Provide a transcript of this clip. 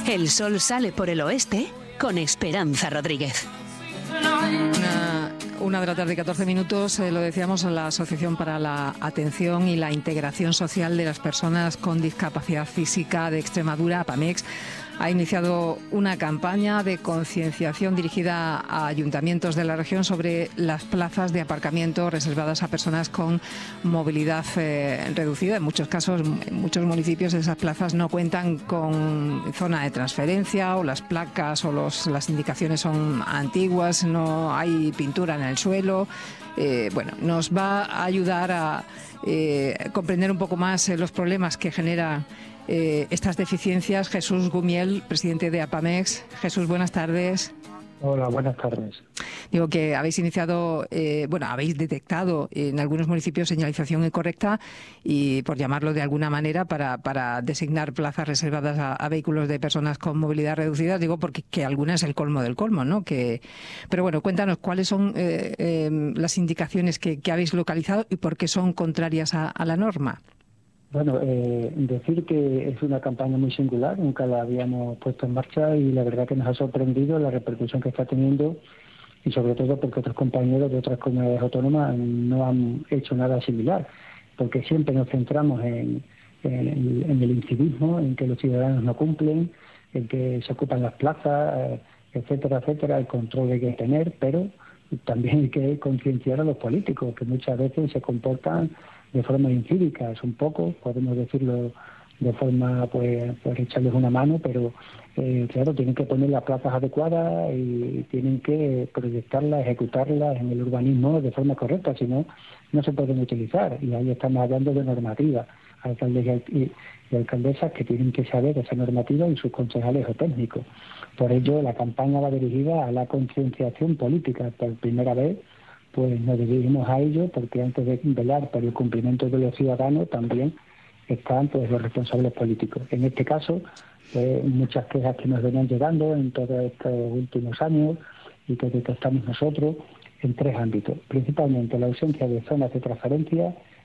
El sol sale por el oeste con Esperanza Rodríguez. Una de la tarde, 14 minutos, lo decíamos, la Asociación para la Atención y la Integración Social de las Personas con Discapacidad Física de Extremadura, APAMEX, ha iniciado una campaña de concienciación dirigida a ayuntamientos de la región sobre las plazas de aparcamiento reservadas a personas con movilidad reducida. En muchos casos, en muchos municipios, esas plazas no cuentan con zona de transferencia, o las placas o las indicaciones son antiguas, no hay pintura en el suelo. Nos va a ayudar a comprender un poco más los problemas que genera estas deficiencias Jesús Gumiel, presidente de APAMEX. Jesús, buenas tardes. Hola, buenas tardes. Digo que habéis iniciado, habéis detectado en algunos municipios señalización incorrecta y, por llamarlo de alguna manera, para designar plazas reservadas a vehículos de personas con movilidad reducida. Digo porque que alguna es el colmo del colmo, ¿no? Pero bueno, cuéntanos cuáles son las indicaciones que habéis localizado y por qué son contrarias a la norma. Bueno, decir que es una campaña muy singular, nunca la habíamos puesto en marcha y la verdad que nos ha sorprendido la repercusión que está teniendo, y sobre todo porque otros compañeros de otras comunidades autónomas no han hecho nada similar, porque siempre nos centramos en el incivismo, en que los ciudadanos no cumplen, en que se ocupan las plazas, etcétera, etcétera, el control que hay que tener, pero también hay que concienciar a los políticos, que muchas veces se comportan de forma incívica, es un poco, podemos decirlo de forma, pues echarles una mano, pero claro, tienen que poner las plazas adecuadas y tienen que proyectarlas, ejecutarlas en el urbanismo de forma correcta, si no, no se pueden utilizar. Y ahí estamos hablando de normativa, alcaldes y alcaldesas que tienen que saber esa normativa y sus concejales o técnicos. Por ello, la campaña va dirigida a la concienciación política. Por primera vez, pues nos dirigimos a ello, porque antes de velar por el cumplimiento de los ciudadanos también están pues los responsables políticos. En este caso, muchas quejas que nos venían llegando en todos estos últimos años y que detectamos nosotros en tres ámbitos. Principalmente la ausencia de zonas de transferencia,